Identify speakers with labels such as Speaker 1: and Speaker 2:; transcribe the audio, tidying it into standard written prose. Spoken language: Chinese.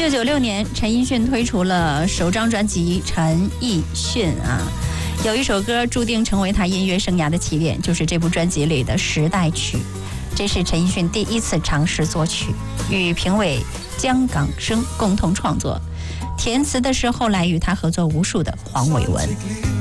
Speaker 1: 1996年，陈奕迅推出了首张专辑《陈奕迅》啊，有一首歌注定成为他音乐生涯的起点，就是这部专辑里的时代曲。这是陈奕迅第一次尝试作曲，与评委姜港生共同创作，填词的是后来与他合作无数的黄伟文。